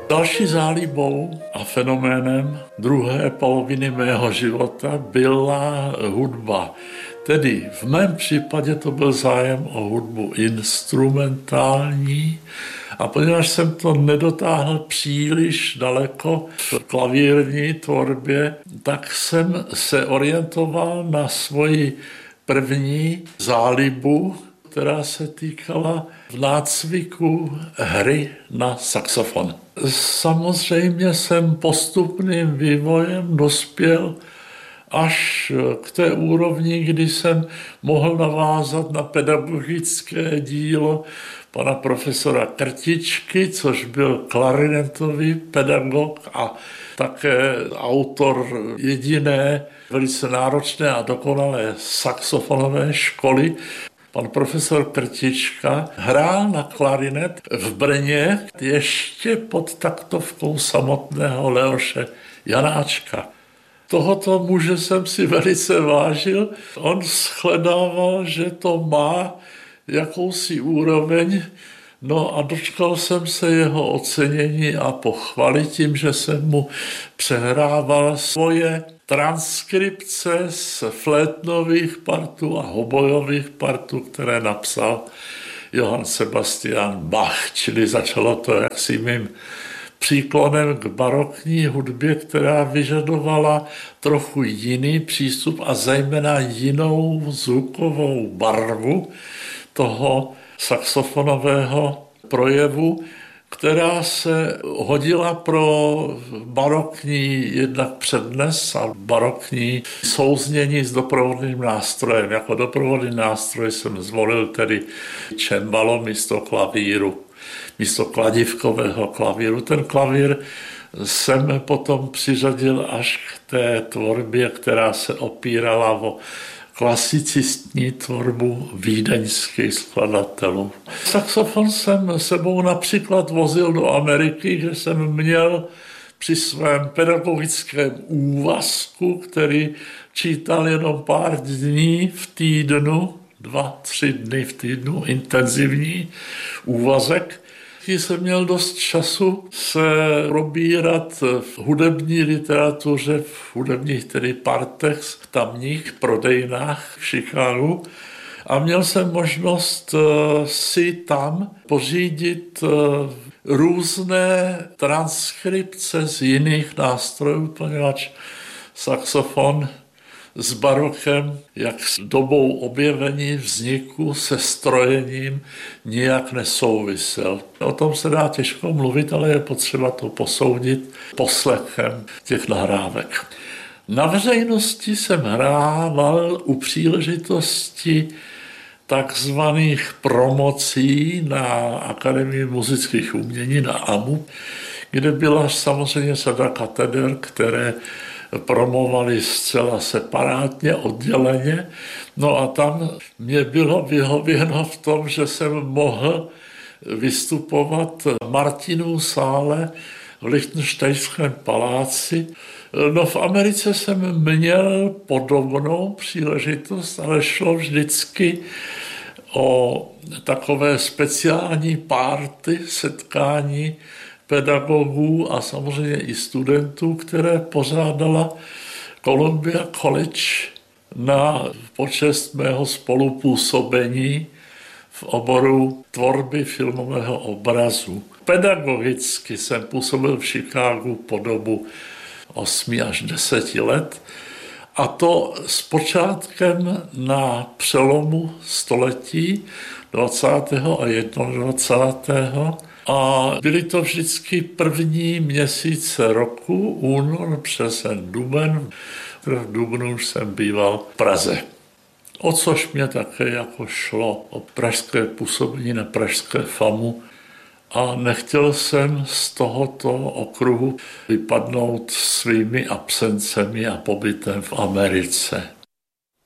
Další zálibou a fenoménem druhé poloviny mého života byla hudba. Tedy v mém případě to byl zájem o hudbu instrumentální a poněvadž jsem to nedotáhl příliš daleko v klavírní tvorbě, tak jsem se orientoval na svoji první zálibu, která se týkala v nácviku hry na saxofon. Samozřejmě jsem postupným vývojem dospěl až k té úrovni, kdy jsem mohl navázat na pedagogické dílo pana profesora Krtičky, což byl klarinetový pedagog a také autor jediné, velice náročné a dokonalé saxofonové školy. Pan profesor Krtička hrál na klarinet v Brně ještě pod taktovkou samotného Leoše Janáčka. Tohoto muže jsem si velice vážil. On shledával, že to má jakousi úroveň, no a dočkal jsem se jeho ocenění a pochvaly tím, že jsem mu přehrával svoje transkripce z flétnových partů a hobojových partů, které napsal Johann Sebastian Bach, čili začalo to jaksi mým příklonem k barokní hudbě, která vyžadovala trochu jiný přístup a zejména jinou zvukovou barvu toho saxofonového projevu, která se hodila pro barokní jednak přednes a barokní souznění s doprovodným nástrojem. Jako doprovodný nástroj jsem zvolil tedy čembalo místo klavíru, místo kladívkového klavíru. Ten klavír jsem potom přiřadil až k té tvorbě, která se opírala o klasicistní tvorbu vídeňských skladatelů. Saxofon jsem sebou například vozil do Ameriky, kde jsem měl při svém pedagogickém úvazku, který čítal jenom pár dní v týdnu, 2-3 dny v týdnu, intenzivní úvazek, jsem měl dost času se probírat v hudební literatuře, v hudebních tedy partech, v tamních prodejnách v Chicagu a měl jsem možnost si tam pořídit různé transkripce z jiných nástrojů, poněvadž saxofon s barokem, jak s dobou objevení vzniku, se strojením nijak nesouvisel. O tom se dá těžko mluvit, ale je potřeba to posoudit poslechem těch nahrávek. Na veřejnosti jsem hrával u příležitosti takzvaných promocí na Akademii muzických umění, na AMU, kde byla samozřejmě sada kateder, které promovali zcela separátně, odděleně. No a tam mě bylo vyhověno v tom, že jsem mohl vystupovat v Martinů sále v Lichtenštejnském paláci. No v Americe jsem měl podobnou příležitost, ale šlo vždycky o takové speciální párty, setkání pedagogů a samozřejmě i studentů, které pořádala Columbia College na počest mého spolupůsobení v oboru tvorby filmového obrazu. Pedagogicky jsem působil v Chicagu po dobu 8 až 10 let a to s počátkem na přelomu století 20. a 21. A byly to vždycky první měsíce roku, únor, březen, duben. V dubnu už jsem býval v Praze. O což mě také jako šlo o pražské působení na pražské FAMu a nechtěl jsem z tohoto okruhu vypadnout svými absencemi a pobytem v Americe.